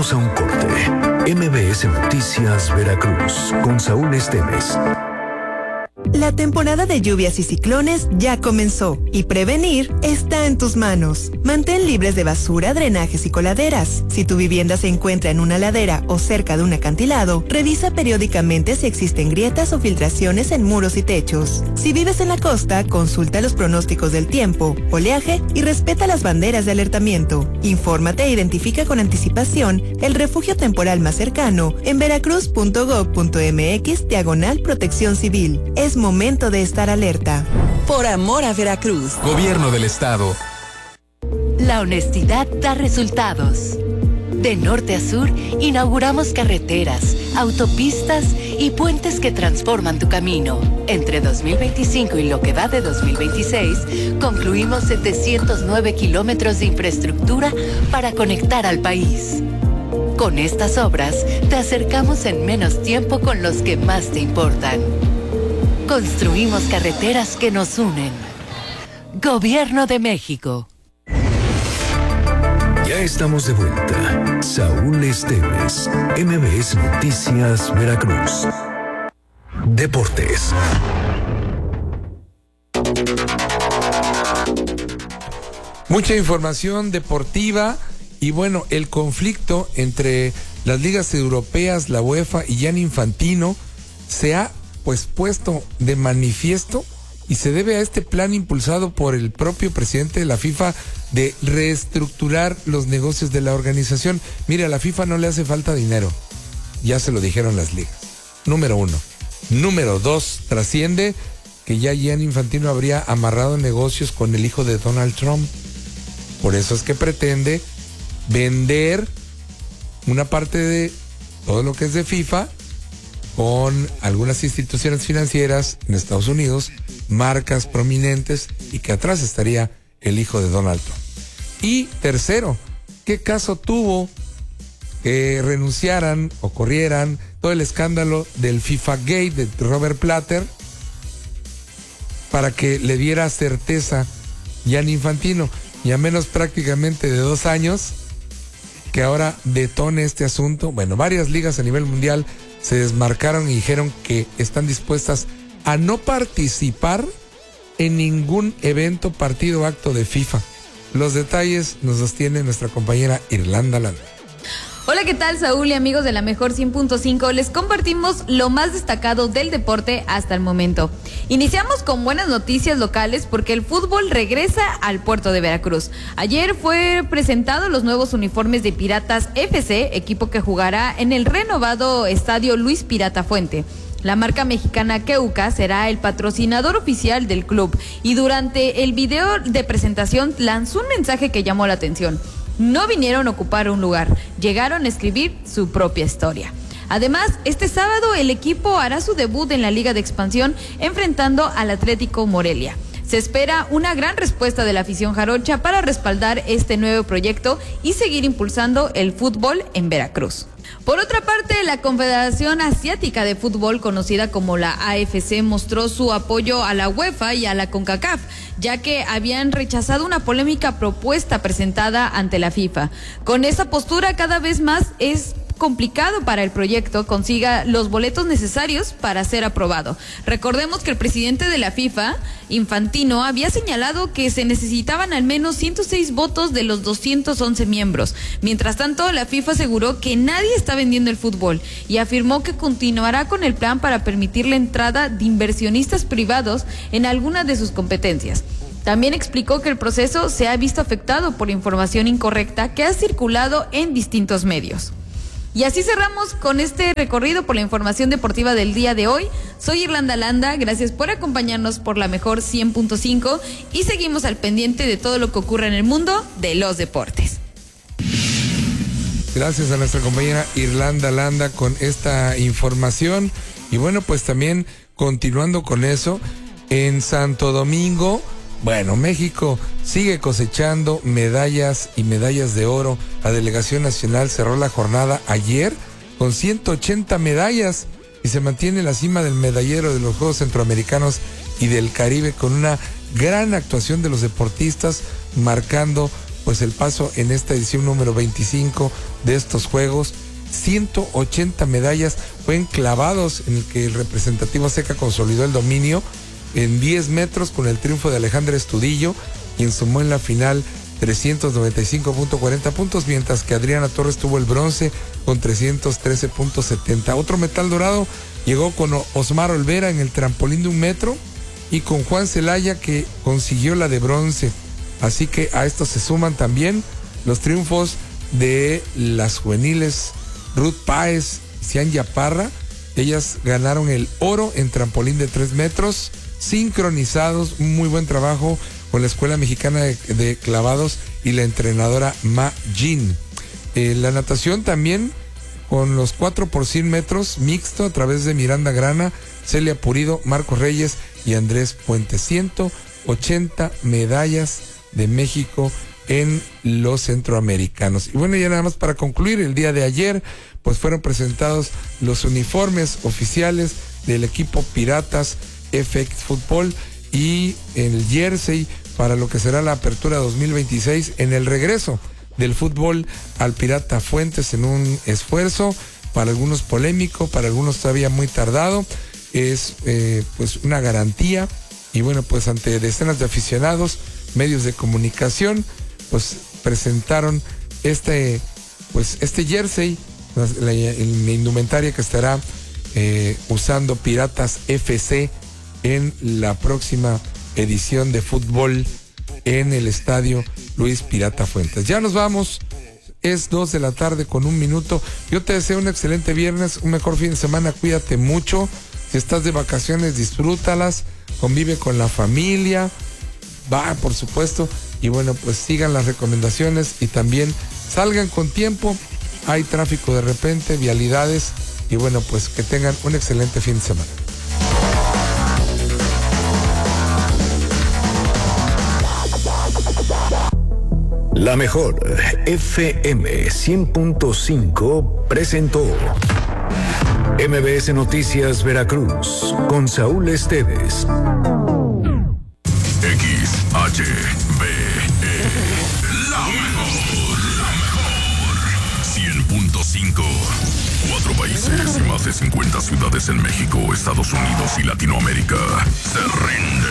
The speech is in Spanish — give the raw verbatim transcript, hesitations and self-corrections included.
Vamos a un corte. M B S Noticias Veracruz con Saúl Esteves. La temporada de lluvias y ciclones ya comenzó y prevenir está en tus manos. Mantén libres de basura, drenajes y coladeras. Si tu vivienda se encuentra en una ladera o cerca de un acantilado, revisa periódicamente si existen grietas o filtraciones en muros y techos. Si vives en la costa, consulta los pronósticos del tiempo, oleaje y respeta las banderas de alertamiento. Infórmate e identifica con anticipación el refugio temporal más cercano en veracruz punto gob punto mx diagonal protección civil. Es momento de estar alerta. Por amor a Veracruz. Gobierno del Estado. La honestidad da resultados. De norte a sur, inauguramos carreteras, autopistas y puentes que transforman tu camino. Entre dos mil veinticinco y lo que va de dos mil veintiséis, concluimos setecientos nueve kilómetros de infraestructura para conectar al país. Con estas obras, te acercamos en menos tiempo con los que más te importan. Construimos carreteras que nos unen. Gobierno de México. Ya estamos de vuelta. Saúl Esteves, M B S Noticias Veracruz. Deportes. Mucha información deportiva y bueno, el conflicto entre las ligas europeas, la UEFA y Gianni Infantino se ha pues puesto de manifiesto y se debe a este plan impulsado por el propio presidente de la FIFA de reestructurar los negocios de la organización. Mire, a la FIFA no le hace falta dinero, ya se lo dijeron las ligas. Número uno. Número dos, trasciende que ya Gianni Infantino habría amarrado negocios con el hijo de Donald Trump. Por eso es que pretende vender una parte de todo lo que es de FIFA con algunas instituciones financieras en Estados Unidos, marcas prominentes, y que atrás estaría el hijo de Donald Trump. Y tercero, ¿qué caso tuvo que renunciaran o corrieran todo el escándalo del FIFA Gate de Robert Platter para que le diera certeza Gianni Infantino? Y a menos prácticamente de dos años que ahora detone este asunto, bueno, varias ligas a nivel mundial se desmarcaron y dijeron que están dispuestas a no participar en ningún evento, partido o acto de FIFA. Los detalles nos los tiene nuestra compañera Irlanda Landa. Hola, ¿qué tal, Saúl y amigos de la Mejor cien punto cinco? Les compartimos lo más destacado del deporte hasta el momento. Iniciamos con buenas noticias locales porque el fútbol regresa al puerto de Veracruz. Ayer fue presentado los nuevos uniformes de Piratas F C, equipo que jugará en el renovado estadio Luis Pirata Fuente. La marca mexicana Keuka será el patrocinador oficial del club y durante el video de presentación lanzó un mensaje que llamó la atención. No vinieron a ocupar un lugar, llegaron a escribir su propia historia. Además, este sábado el equipo hará su debut en la Liga de Expansión enfrentando al Atlético Morelia. Se espera una gran respuesta de la afición jarocha para respaldar este nuevo proyecto y seguir impulsando el fútbol en Veracruz. Por otra parte, la Confederación Asiática de Fútbol, conocida como la A F C, mostró su apoyo a la UEFA y a la CONCACAF, ya que habían rechazado una polémica propuesta presentada ante la FIFA. Con esa postura, cada vez más es complicado para el proyecto consiga los boletos necesarios para ser aprobado. Recordemos que el presidente de la FIFA, Infantino, había señalado que se necesitaban al menos ciento seis votos de los doscientos once miembros. Mientras tanto, la FIFA aseguró que nadie está vendiendo el fútbol y afirmó que continuará con el plan para permitir la entrada de inversionistas privados en algunas de sus competencias. También explicó que el proceso se ha visto afectado por información incorrecta que ha circulado en distintos medios. Y así cerramos con este recorrido por la información deportiva del día de hoy. Soy Irlanda Landa, gracias por acompañarnos por la Mejor cien punto cinco y seguimos al pendiente de todo lo que ocurre en el mundo de los deportes. Gracias a nuestra compañera Irlanda Landa con esta información. Y bueno, pues también continuando con eso, en Santo Domingo, bueno, México sigue cosechando medallas y medallas de oro. La delegación nacional cerró la jornada ayer con ciento ochenta medallas y se mantiene en la cima del medallero de los Juegos Centroamericanos y del Caribe con una gran actuación de los deportistas, marcando pues el paso en esta edición número veinticinco de estos Juegos. ciento ochenta medallas fueron clavados, en el que el representativo Azteca consolidó el dominio en diez metros con el triunfo de Alejandra Estudillo, quien sumó en la final trescientos noventa y cinco punto cuarenta puntos, mientras que Adriana Torres tuvo el bronce con trescientos trece punto setenta. Otro metal dorado llegó con Osmar Olvera en el trampolín de un metro y con Juan Celaya, que consiguió la de bronce. Así que a esto se suman también los triunfos de las juveniles Ruth Páez y Cian Yaparra. Ellas ganaron el oro en trampolín de tres metros, sincronizados. Un muy buen trabajo con la Escuela Mexicana de, de Clavados y la entrenadora Ma Jin. Eh, la natación también con los cuatro por cien metros mixto a través de Miranda Grana, Celia Purido, Marcos Reyes y Andrés Puente. ciento ochenta medallas de México en los centroamericanos. Y bueno, ya nada más para concluir, el día de ayer pues fueron presentados los uniformes oficiales del equipo Piratas F X Fútbol y el jersey para lo que será la apertura dos mil veintiséis en el regreso del fútbol al Pirata Fuentes, en un esfuerzo para algunos polémico, para algunos todavía muy tardado. Es eh, pues una garantía, y bueno, pues ante decenas de aficionados, medios de comunicación, pues presentaron este pues este jersey, la, la, la indumentaria que estará eh, usando Piratas F C en la próxima edición de fútbol en el estadio Luis Pirata Fuentes. Ya nos vamos, es dos de la tarde con un minuto. Yo te deseo un excelente viernes, un mejor fin de semana, cuídate mucho. Si estás de vacaciones, disfrútalas, convive con la familia, va, por supuesto, y bueno, pues sigan las recomendaciones y también salgan con tiempo. Hay tráfico de repente, vialidades, y bueno, pues que tengan un excelente fin de semana. La mejor F M cien punto cinco presentó M B S Noticias Veracruz con Saúl Esteves. X H B E, la mejor, la mejor. cien punto cinco. Cuatro países y más de cincuenta ciudades en México, Estados Unidos y Latinoamérica se rinden.